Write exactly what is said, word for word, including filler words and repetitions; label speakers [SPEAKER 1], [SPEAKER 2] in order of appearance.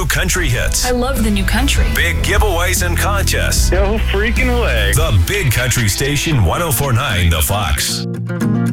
[SPEAKER 1] new country hits.
[SPEAKER 2] I love the new country.
[SPEAKER 1] Big giveaways and contests.
[SPEAKER 3] No freaking way.
[SPEAKER 1] The Big Country Station, one oh four point nine The Fox.